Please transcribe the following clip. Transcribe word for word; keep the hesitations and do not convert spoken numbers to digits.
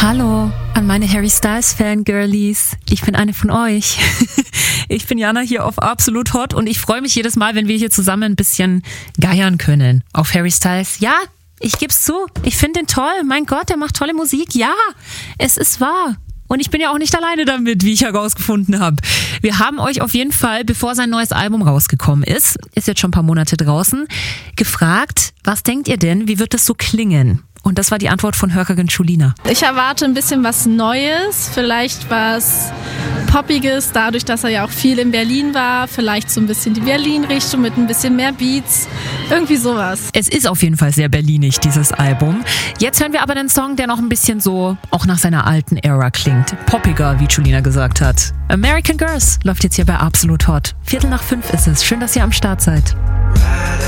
Hallo an meine Harry Styles Fangirlies. Ich bin eine von euch. Ich bin Jana hier auf Absolut Hot und ich freue mich jedes Mal, wenn wir hier zusammen ein bisschen geiern können auf Harry Styles. Ja, ich geb's zu. Ich finde den toll. Mein Gott, der macht tolle Musik. Ja, es ist wahr. Und ich bin ja auch nicht alleine damit, wie ich herausgefunden habe. Wir haben euch auf jeden Fall, bevor sein neues Album rausgekommen ist, ist jetzt schon ein paar Monate draußen, gefragt, was denkt ihr denn, wie wird das so klingen? Und das war die Antwort von Hörkerin Schulina. Ich erwarte ein bisschen was Neues, vielleicht was Poppiges, dadurch, dass er ja auch viel in Berlin war. Vielleicht so ein bisschen die Berlin-Richtung mit ein bisschen mehr Beats. Irgendwie sowas. Es ist auf jeden Fall sehr berlinig, dieses Album. Jetzt hören wir aber einen Song, der noch ein bisschen so auch nach seiner alten Ära klingt. Poppiger, wie Schulina gesagt hat. American Girls läuft jetzt hier bei Absolut Hot. Viertel nach fünf ist es. Schön, dass ihr am Start seid.